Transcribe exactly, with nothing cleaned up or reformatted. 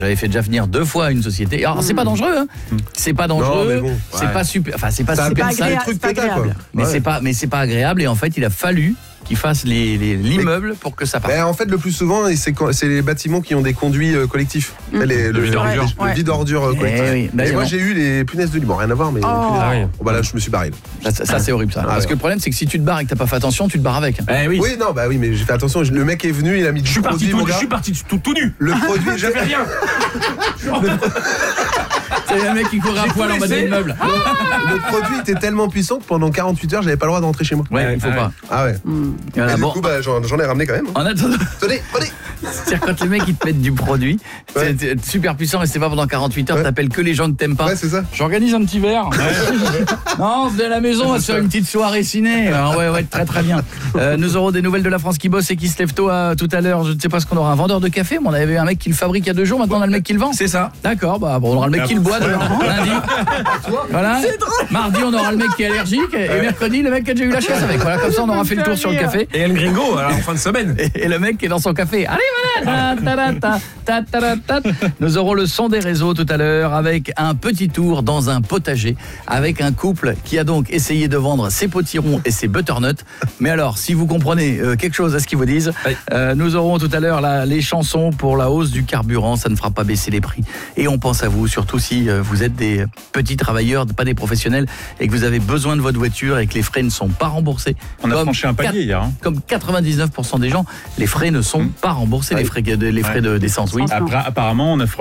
J'avais fait déjà venir deux fois une société. Alors, mmh. c'est pas dangereux, hein. Mmh. C'est pas dangereux. Non, mais bon, c'est ouais. pas super. Enfin, c'est pas ça super. C'est pas, truc pas agréable. Mais ouais. c'est pas, mais c'est pas agréable. Et en fait, il a fallu qu'ils fassent les, les, l'immeuble pour que ça parte. Ben, en fait, le plus souvent, c'est, c'est les bâtiments qui ont des conduits euh, collectifs. Mmh. Les, le, le vide-ordure ouais. le vide-ordure euh, collectif. Et, oui. ben, et moi, j'ai eu les punaises de lit. Bon, rien à voir, mais. Oh. Ah, oui. Bon, bah là, je me suis barré. Ça, ça, ça c'est horrible, ça. Ah, Parce ouais. que le problème, c'est que si tu te barres et que t'as pas fait attention, tu te barres avec. Eh, oui. oui, non, bah oui, mais j'ai fait attention. Le mec est venu, il a mis du je suis produit. Parti tout, je suis parti tout, tout nu. Le produit, je fais rien. C'est le mec qui courait à poil en bas de l'immeuble. Le produit était tellement puissant que pendant quarante-huit heures, j'avais pas le droit de rentrer chez moi. Ouais, il faut pas. Ah ouais. Mmh. Et voilà, du bon. coup, bah, j'en, j'en ai ramené quand même. En attendant. Tenez, tenez. C'est-à-dire quand les mecs ils te mettent du produit, ouais. c'est super puissant et c'est pas pendant quarante-huit heures, ouais. t'appelles que les gens que t'aimes pas. Ouais, c'est ça. J'organise un petit verre. Ouais. Non, venez à la maison, on va se faire une petite soirée ciné. Alors, ouais, ouais, très très bien. Euh, nous aurons des nouvelles de la France qui bosse et qui se lève tôt à, tout à l'heure. Je ne sais pas ce qu'on aura. Un vendeur de café, mais on avait un mec qui le fabrique il y a deux jours. Maintenant on a le mec qui le vend. C'est ça. D'accord. Bah bon, on aura le mec qui le boit demain, lundi. Voilà. Mardi on aura le mec qui est allergique et mercredi le mec qui a déjà eu la chasse avec. Voilà, comme ça on aura fait le tour sur le café. Et El Gringo alors, en fin de semaine. Et, et le mec qui est dans son café. Allez voilà. Nous aurons le son des réseaux tout à l'heure avec un petit tour dans un potager avec un couple qui a donc essayé de vendre ses potirons et ses butternuts. Mais alors, si vous comprenez euh, quelque chose à ce qu'ils vous disent, euh, nous aurons tout à l'heure là, les chansons pour la hausse du carburant. Ça ne fera pas baisser les prix. Et on pense à vous, surtout si euh, vous êtes des petits travailleurs, pas des professionnels, et que vous avez besoin de votre voiture et que les frais ne sont pas remboursés. On a franchi un palier hier. Hein. Comme quatre-vingt-dix-neuf pour cent des gens, les frais ne sont mmh. pas remboursés, ouais. les frais, de, les frais ouais. de, d'essence. Oui. Après, apparemment, on a